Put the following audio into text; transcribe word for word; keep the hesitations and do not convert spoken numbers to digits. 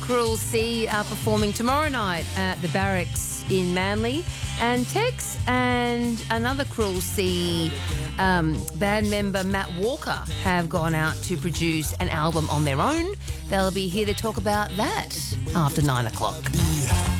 Cruel Sea are performing tomorrow night at the Barracks in Manly. And Tex and another Cruel Sea um, band member, Matt Walker, have gone out to produce an album on their own. They'll be here to talk about that after nine o'clock.